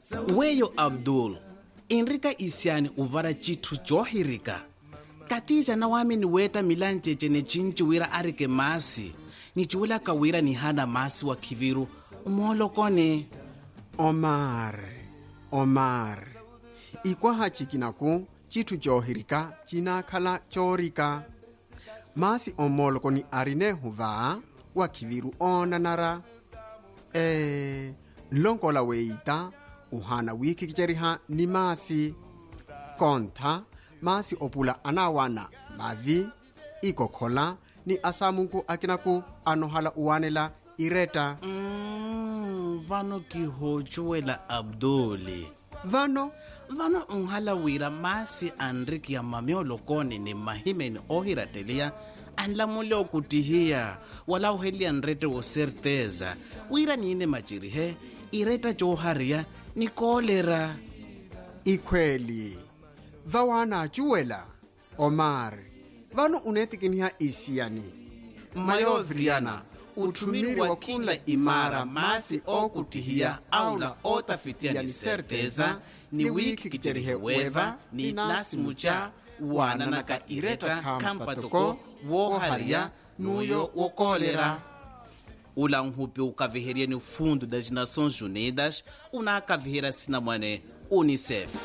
Weyo Abdul, inrika isiani uvara chitu johirika. Katija na wami ni weta milanjeje ne chinchi wira arike masi. Ni chuwela kawira ni hana masi wa kiviru. Umolo kone. Omar. Ikwa hachikinaku, chitu johirika, china kala chorika. Masi omolo koni arine huva, wa kiviru onanara. Nlonkola weita, uhana wiki kicheriha ni masi. Konta, masi opula anawana mavi, ikokola, ni asamunku akinaku anohala uwanela ireta. Vano kihochuela Abduli. Vano Unhala wira masi Anriki ya mameo kone ni mahimeni ohiratelia. Anla mule okutihia, wala uheli anrete wo certeza. Wira ni ine machirihe, ireta joharia, ni kolera. Ikweli. Vawana juela. Omar. Vano unetikinia isiani. Mayo Vriana, utumiri wa kila imara masi okutihia, aula otafitia ni certeza, ni wiki kicherihe weva, ni nasi mucha, wananaka ireta kampatoko, woharia, nuyo wokolera. Ula nhupi ukaviheria ni fundo das Nações Unidas, unakaviheria sinamwane UNICEF.